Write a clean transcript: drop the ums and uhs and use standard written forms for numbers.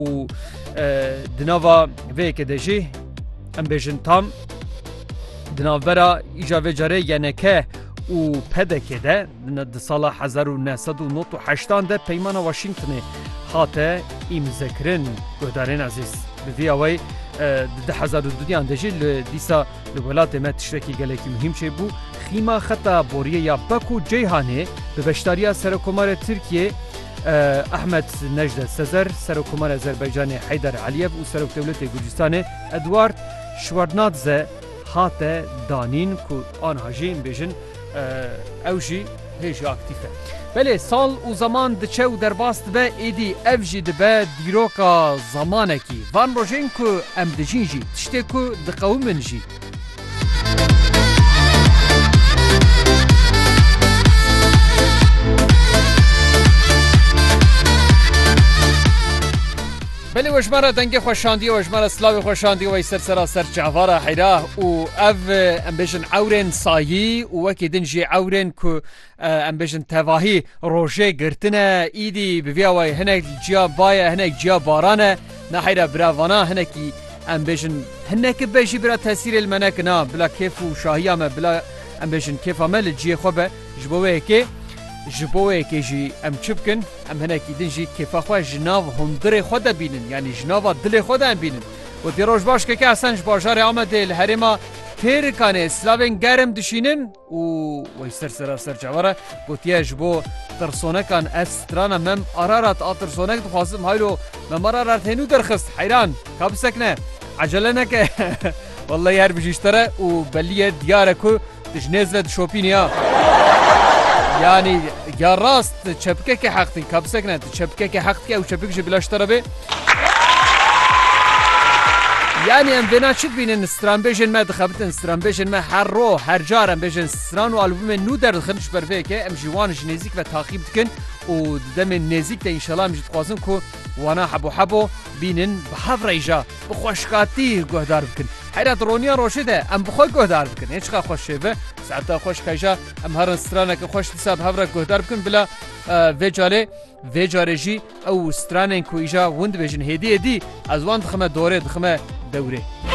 و دناوا ویکه ده جی ام بیجن تام دناورا ایجا وجاره ینکه و پدکه ده ده سال 1998 ده پیمان واشنگتن هاته امضاکرین گهدارین عزیز به وی ده 2002 ده جی دیسا لولات ما تشرکی گلکی مهم چه بو خیما خطا بوریه یا باکو جیهانه به بشتاریا سرکومار ترکیه احمد نجد سزر سرکومار آذربایجان حیدر علیف و سرک دولت گرجستان ادوارد شوارنادزه هاته دانین که آنها جیم بیجن اوجی هیچ اکتیفه بله سال و زمان دچه و درباست به ایدی افجی دبه دیروکا زمانه کی وان روژین که ام دجین جی تشته که دقومن جی بله وجمارا دنگه خوشاندی و وجمارا سلاوی خوشاندی و سر جعوارا حیرا و او امبیشن عورن سایی و وکی دنجی عورن که امبیشن تواهی روژه گرتنه ایدی بویاوی هنک جیا بایه هنک جیا بارانه نه حیرا براوانا هنکی امبیشن هنک بیشی برا تاثیر المنک نا بلا کیف و شاهیامه بلا امبیشن کیف عمل جی خوبه جبوه که جبوه که جی ام چبکن ام هنکی دنجی کیفا خواه جناو هندر خود بینن یعنی جناو دل خود هم بینن و دی روش باش که اصلا جباجار آمده الهرما تیرکان اسلاوین گرم دشینن و سر جواره گوتیه جبو ترسونکان استرانا مم آرارات آترسونک دخواستم هایلو مم آرارات هنو درخست حیران کابسکنه عجله نکه والله هر بجیشتره و بلیه دیاره که دجنیز لد شوپینیا يعني يا راست تشبكك حقتي كابسكنا تشبكك حقتي او تشبكش بلاش تربي يعني ام بنا شد بين استرامبيجن ما دخبت استرامبيجن ما حرو هرجار ام بيجن استران والبوم نو در خنش برفيك ام جوان جنيزيك و تعقيب دكن و دم نزيك ان شاء الله مجد قوازن كو وانا حبو بينن بحفريجا بخوشكاتي گهدار بكن حيرات رونيا روشده ام بخوي گهدار بكن هيچ خوش شبه ساعتا خوش كاجا ام هر استرانه که خوش حساب هفره گهدار بكن بلا وجارجي او استرانن كو ايجا وند بيجن هدي از وان دخمه دوره